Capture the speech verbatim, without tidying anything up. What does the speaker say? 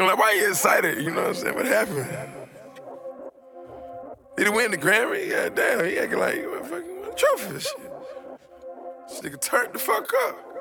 I'm like, why you excited? You know what I'm saying? What happened? Did he win the Grammy? Yeah, damn, he acting like, what fucking what trophy and shit. This nigga turned the fuck up.